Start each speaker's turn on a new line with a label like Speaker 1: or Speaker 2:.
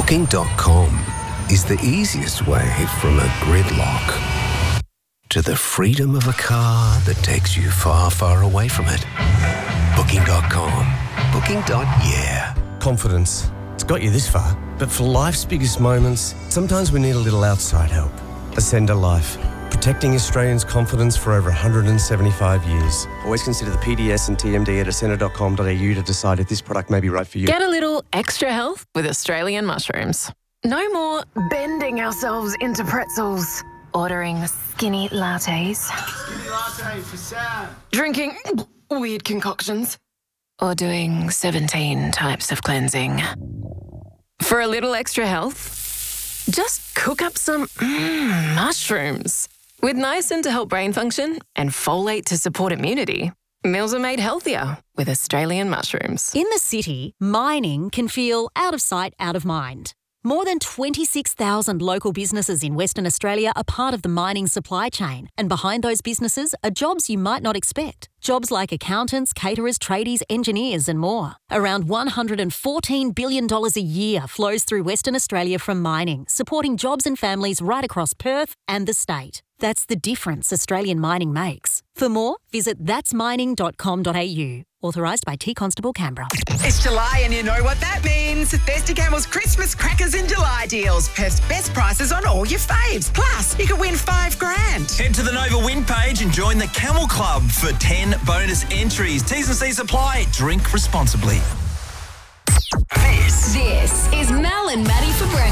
Speaker 1: Booking.com is the easiest way from a gridlock to the freedom of a car that takes you far, far away from it. Booking.com. Booking.yeah.
Speaker 2: Confidence. It's got you this far. But for life's biggest moments, sometimes we need a little outside help. Ascender Life. Protecting Australians' confidence for over 175 years. Always consider the PDS and TMD at ascender.com.au to decide if this product may be right for you.
Speaker 3: Get a little extra health with Australian mushrooms. No more bending ourselves into pretzels. Ordering skinny lattes.
Speaker 4: Skinny latte for Sam.
Speaker 3: Drinking weird concoctions. Or doing 17 types of cleansing. For a little extra health, just cook up some mushrooms. With niacin to help brain function and folate to support immunity, meals are made healthier with Australian mushrooms.
Speaker 5: In the city, mining can feel out of sight, out of mind. More than 26,000 local businesses in Western Australia are part of the mining supply chain, and behind those businesses are jobs you might not expect. Jobs like accountants, caterers, tradies, engineers and more. Around $114 billion a year flows through Western Australia from mining, supporting jobs and families right across Perth and the state. That's the difference Australian mining makes. For more, visit thatsmining.com.au. Authorised by T Constable Canberra.
Speaker 6: It's July and you know what that means. Thirsty Camel's Christmas Crackers in July deals. Perth's best prices on all your faves. Plus, you could win $5,000.
Speaker 7: Head to the Nova Win page and join the Camel Club for 10 bonus entries. T's and C's apply. Drink responsibly.
Speaker 8: This is Mel and Maddie for breakfast.